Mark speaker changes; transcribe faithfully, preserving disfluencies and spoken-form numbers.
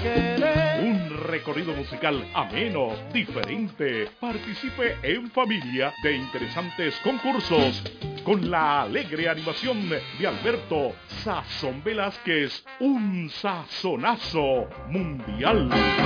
Speaker 1: querer.
Speaker 2: Un recorrido musical ameno, diferente. Participe en familia de interesantes concursos con la alegre animación de Alberto Sazón Velázquez, un sazonazo mundial.